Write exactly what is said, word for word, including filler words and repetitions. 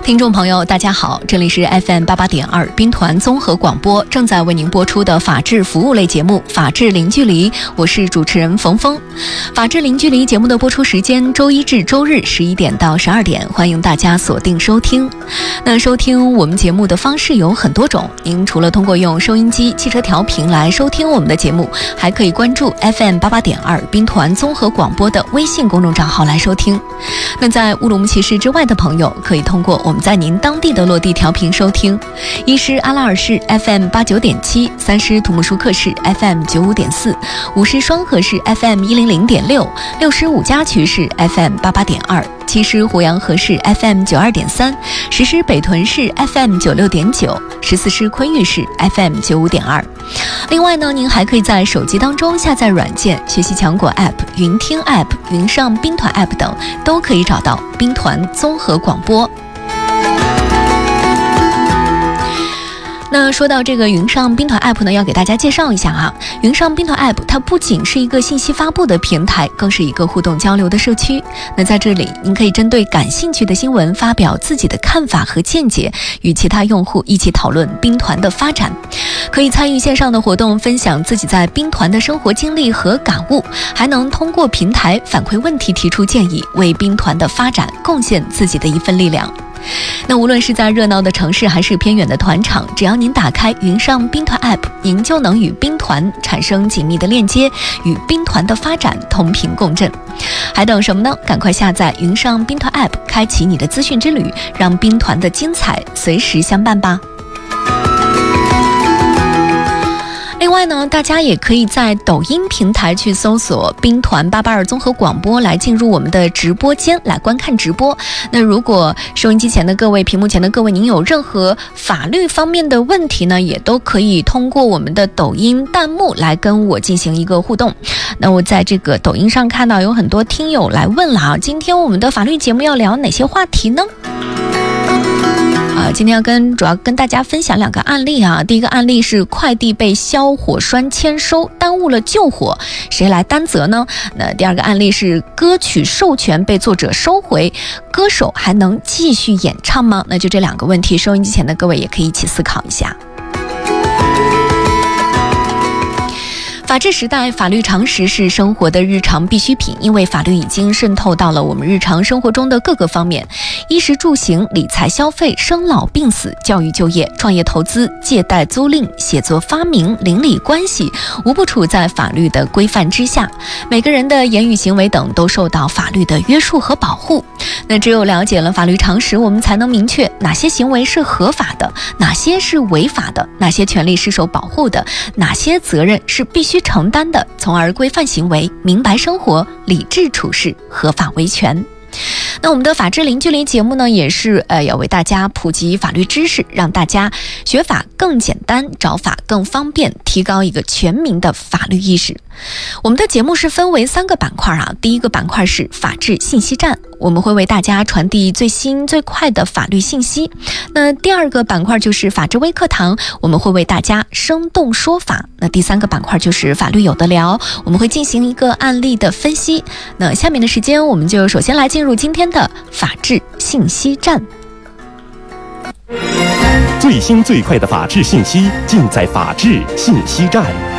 听众朋友大家好，这里是 F M 八八点二兵团综合广播，正在为您播出的法治服务类节目法治零距离，我是主持人冯峰。法治零距离节目的播出时间周一至周日十一点到十二点，欢迎大家锁定收听。那收听我们节目的方式有很多种，您除了通过用收音机、汽车调频来收听我们的节目，还可以关注 F M 八八点二兵团综合广播的微信公众账号来收听。那在乌鲁木齐市之外的朋友，可以通过我们在您当地的落地调频收听，一是阿拉尔市 F M 八九点七，三是土木舒克市 F M 九五点四，五是双河市 F M 一零零点六，六是五家渠市 F M 八八点二，七师胡杨河市 F M 九二点三，十师北屯市 F M 九六点九，十四师昆玉市 F M 九五点二。另外呢，您还可以在手机当中下载软件，学习强国 App、云听 App、云上兵团 App 等，都可以找到兵团综合广播。那说到这个云上兵团 App 呢，要给大家介绍一下啊。云上兵团 App 它不仅是一个信息发布的平台，更是一个互动交流的社区。那在这里，您可以针对感兴趣的新闻发表自己的看法和见解，与其他用户一起讨论兵团的发展，可以参与线上的活动，分享自己在兵团的生活经历和感悟，还能通过平台反馈问题，提出建议，为兵团的发展贡献自己的一份力量。那无论是在热闹的城市还是偏远的团场，只要您打开云上兵团 App， 您就能与兵团产生紧密的链接，与兵团的发展同频共振。还等什么呢？赶快下载云上兵团 App， 开启你的资讯之旅，让兵团的精彩随时相伴吧。另外呢，大家也可以在抖音平台去搜索兵团八八二综合广播，来进入我们的直播间来观看直播。那如果收音机前的各位、屏幕前的各位，您有任何法律方面的问题呢，也都可以通过我们的抖音弹幕来跟我进行一个互动。那我在这个抖音上看到有很多听友来问了啊，今天我们的法律节目要聊哪些话题呢？啊，今天要跟主要跟大家分享两个案例啊。第一个案例是快递被消火栓签收，耽误了救火，谁来担责呢？那第二个案例是歌曲授权被作者收回，歌手还能继续演唱吗？那就这两个问题，收音机前的各位也可以一起思考一下。法治时代，法律常识是生活的日常必需品，因为法律已经渗透到了我们日常生活中的各个方面，衣食住行、理财消费、生老病死、教育就业、创业投资、借贷租赁、写作发明、邻里关系，无不处在法律的规范之下。每个人的言语行为等都受到法律的约束和保护。那只有了解了法律常识，我们才能明确哪些行为是合法的，哪些是违法的，哪些权利是受保护的，哪些责任是必须承担的，从而规范行为，明白生活，理智处事，合法维权。那我们的法治零距离节目呢，也是呃要为大家普及法律知识，让大家学法更简单，找法更方便，提高一个全民的法律意识。我们的节目是分为三个板块啊，第一个板块是法治信息站，我们会为大家传递最新最快的法律信息。那第二个板块就是法治微课堂，我们会为大家生动说法。那第三个板块就是法律有的聊，我们会进行一个案例的分析。那下面的时间，我们就首先来进入今天的法治信息站。 最新最快的法治信息尽在法治信息站。